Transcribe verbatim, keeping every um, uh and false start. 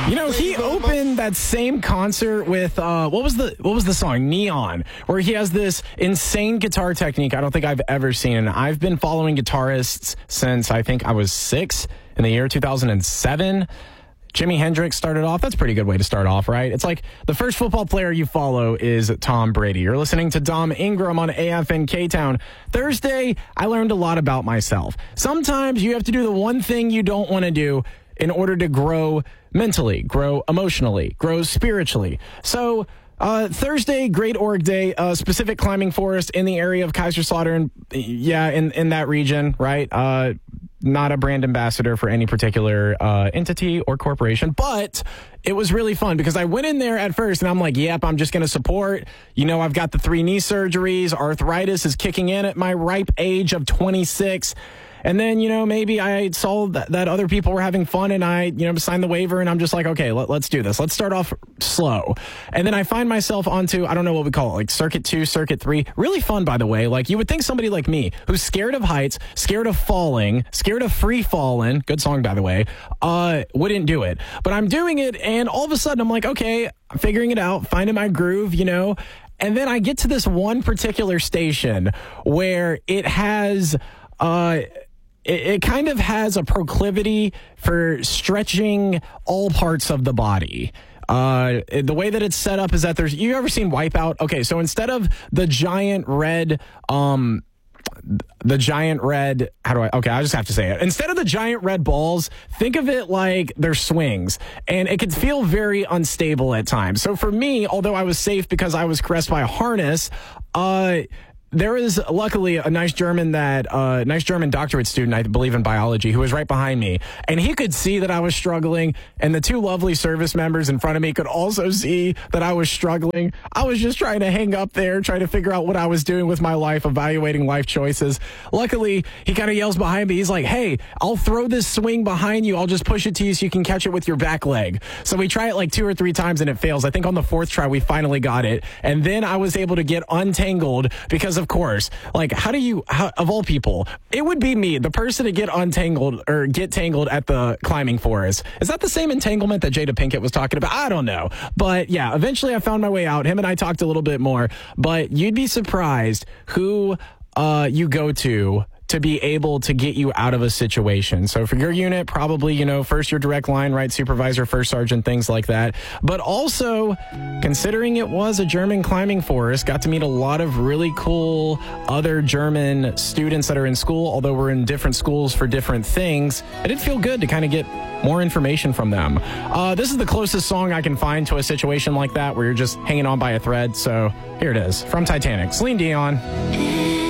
You know, he opened that same concert with uh, what was the what was the song Neon, where he has this insane guitar technique I don't think I've ever seen. And I've been following guitarists since I think I was six in the year two thousand seven. Jimi Hendrix started off. That's a pretty good way to start off, right? It's like the first football player you follow is Tom Brady. You're listening to Dom Ingram on A F N K-Town. Thursday, I learned a lot about myself. Sometimes you have to do the one thing you don't want to do in order to grow mentally, grow emotionally, grow spiritually. So uh, Thursday, Great Org Day, uh, specific climbing forest in the area of Kaiserslautern. Yeah, in, in that region, right? Uh, not a brand ambassador for any particular uh, entity or corporation, but it was really fun because I went in there at first and I'm like, yep, I'm just going to support. You know, I've got the three knee surgeries. Arthritis is kicking in at my ripe age of twenty-six. And then, you know, maybe I saw that, that other people were having fun and I, you know, signed the waiver and I'm just like, okay, let, let's do this. Let's start off slow. And then I find myself onto, I don't know what we call it, like circuit two, circuit three. Really fun, by the way. Like you would think somebody like me who's scared of heights, scared of falling, scared of free falling, good song, by the way, uh, wouldn't do it. But I'm doing it and all of a sudden I'm like, okay, I'm figuring it out, finding my groove, you know. And then I get to this one particular station where it has, uh, It, it kind of has a proclivity for stretching all parts of the body. Uh, the way that it's set up is that there's, you ever seen Wipeout? Okay, so instead of the giant red, um, the giant red, how do I, okay, I just have to say it. Instead of the giant red balls, think of it like they're swings. And it can feel very unstable at times. So for me, although I was safe because I was caressed by a harness, uh, there is luckily a nice German that uh, nice German doctorate student, I believe in biology, who was right behind me, and he could see that I was struggling, and the two lovely service members in front of me could also see that I was struggling. I was just trying to hang up there, trying to figure out what I was doing with my life, evaluating life choices. Luckily, he kind of yells behind me. He's like, "Hey, I'll throw this swing behind you. I'll just push it to you so you can catch it with your back leg." So we try it like two or three times and it fails. I think on the fourth try we finally got it, and then I was able to get untangled because. Of course, like how do you, how, of all people, it would be me, the person to get untangled or get tangled at the climbing forest. Is that the same entanglement that Jada Pinkett was talking about? I don't know. But yeah, eventually I found my way out. Him and I talked a little bit more, but you'd be surprised who uh, you go to to be able to get you out of a situation. So for your unit, probably, you know, first your direct line, right? Supervisor, first sergeant, things like that. But also, considering it was a German climbing forest, got to meet a lot of really cool other German students that are in school, although we're in different schools for different things. It did feel good to kind of get more information from them. Uh, this is the closest song I can find to a situation like that where you're just hanging on by a thread. So here it is from Titanic, Celine Dion.